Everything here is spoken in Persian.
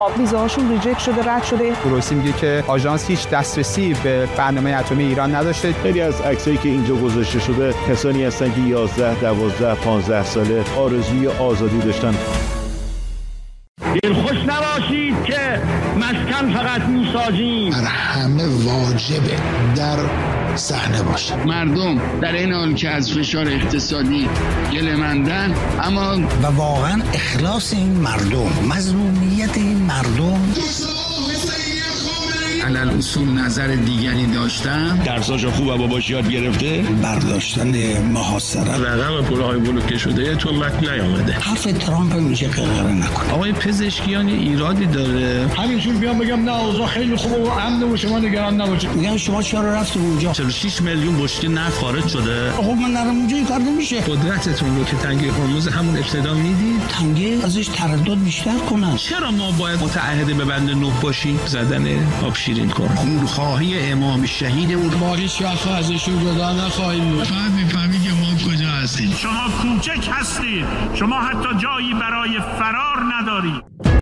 ویزاشون ریجکت شده، رد شده. گروسی میگه که آژانس هیچ دسترسی به برنامه اتمی ایران نداشته. خیلی از عکسایی که اینجا گذاشته شده کسانی هستن که 11 12 15 ساله آرزوی آزادی داشتن. دلخوش نباشید که مسکن فقط میسازیم. بر همه واجبه در صحنه باشه. مردم در این حال که از فشار اقتصادی گله‌مندن، اما و واقعا اخلاص این مردم، مظلومیت این مردم، علل اصول نظر دیگری داشتن، درساشو خوب و باباش یاد گرفته، برداشتن محاصره، رقم پولهای بلوکه شده تو متن نیامده. حرف ترامپ میشه غرغره نکنه. آقای پزشکیان ایرادی داره. همینجور بیام بگم نه اوضاع خیلی خوبه و امن و شما نگران نباشید. میگن شما چرا رفتید اونجا؟ 46 میلیون بشکه نفت خارج شده. خب من نرم اونجا این کار نمیشه. قدرتتون رو که تنگه هرمز همون ابتدا میدید، تنگه ازش تردد بیشتر کنن. چرا ما باید متعهد به بند 9 باشیم؟ زدن آب شیرین کن. خونخواهی امام شهید اون ما هیچ وقت ازشون جدا نخواهیم بود. فقط میفهمی که ما کجا هستیم. شما کوچک هستید، شما حتی جایی برای فرار ندارید.